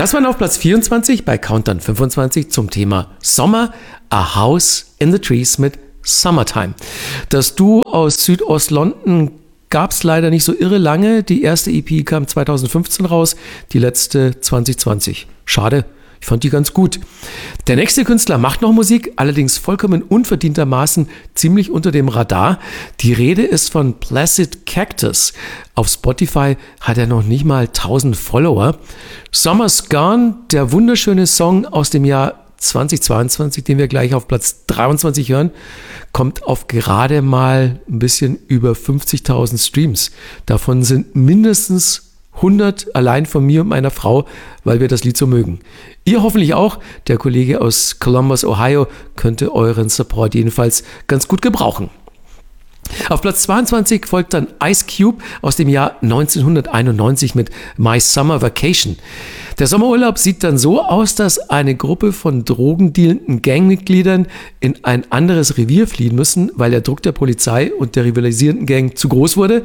Das waren auf Platz 24 bei Countdown 25 zum Thema Sommer, A House in the Trees mit Summertime. Das Duo aus Südost-London gab es leider nicht so irre lange. Die erste EP kam 2015 raus, die letzte 2020. Schade, ich fand die ganz gut. Der nächste Künstler macht noch Musik, allerdings vollkommen unverdientermaßen ziemlich unter dem Radar. Die Rede ist von Placid Cactus. Auf Spotify hat er noch nicht mal 1000 Follower. Summer's Gone, der wunderschöne Song aus dem Jahr 2022, den wir gleich auf Platz 23 hören, kommt auf gerade mal ein bisschen über 50.000 Streams. Davon sind mindestens 100 allein von mir und meiner Frau, weil wir das Lied so mögen. Ihr hoffentlich auch. Der Kollege aus Columbus, Ohio, könnte euren Support jedenfalls ganz gut gebrauchen. Auf Platz 22 folgt dann Ice Cube aus dem Jahr 1991 mit My Summer Vacation. Der Sommerurlaub sieht dann so aus, dass eine Gruppe von drogendealenden Gangmitgliedern in ein anderes Revier fliehen müssen, weil der Druck der Polizei und der rivalisierenden Gang zu groß wurde.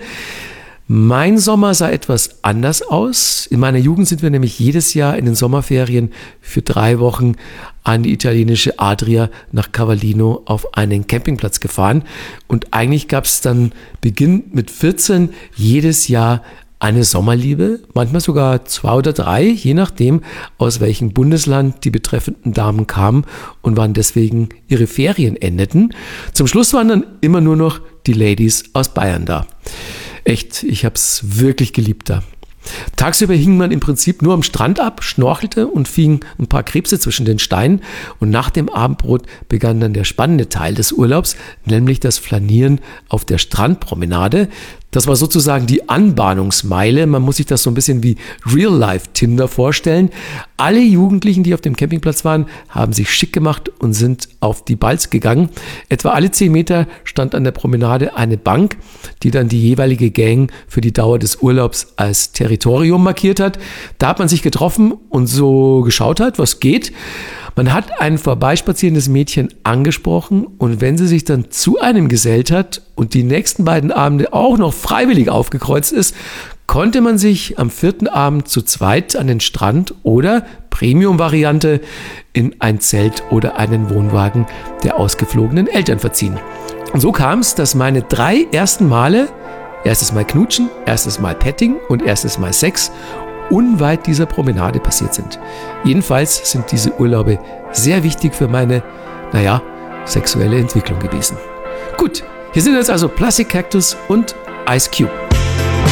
Mein Sommer sah etwas anders aus. In meiner Jugend sind wir nämlich jedes Jahr in den Sommerferien für 3 Wochen an die italienische Adria nach Cavallino auf einen Campingplatz gefahren. Und eigentlich gab es dann beginnend mit 14 jedes Jahr eine Sommerliebe, manchmal sogar 2 oder 3, je nachdem, aus welchem Bundesland die betreffenden Damen kamen und wann deswegen ihre Ferien endeten. Zum Schluss waren dann immer nur noch die Ladies aus Bayern da. Echt, ich habe es wirklich geliebt da. Tagsüber hing man im Prinzip nur am Strand ab, schnorchelte und fing ein paar Krebse zwischen den Steinen. Und nach dem Abendbrot begann dann der spannende Teil des Urlaubs, nämlich das Flanieren auf der Strandpromenade. Das war sozusagen die Anbahnungsmeile. Man muss sich das so ein bisschen wie Real-Life-Tinder vorstellen. Alle Jugendlichen, die auf dem Campingplatz waren, haben sich schick gemacht und sind auf die Balz gegangen. Etwa alle 10 Meter stand an der Promenade eine Bank, die dann die jeweilige Gang für die Dauer des Urlaubs als Territorium markiert hat. Da hat man sich getroffen und so geschaut hat, was geht. Man hat ein vorbeispazierendes Mädchen angesprochen und wenn sie sich dann zu einem gesellt hat und die nächsten beiden Abende auch noch freiwillig aufgekreuzt ist, konnte man sich am 4. Abend zu zweit an den Strand oder, Premium-Variante, in ein Zelt oder einen Wohnwagen der ausgeflogenen Eltern verziehen. Und so kam es, dass meine 3 ersten Male, erstes Mal Knutschen, erstes Mal Petting und erstes Mal Sex, unweit dieser Promenade passiert sind. Jedenfalls sind diese Urlaube sehr wichtig für meine, sexuelle Entwicklung gewesen. Gut, hier sind jetzt also Placid Cactus und Ice Cube.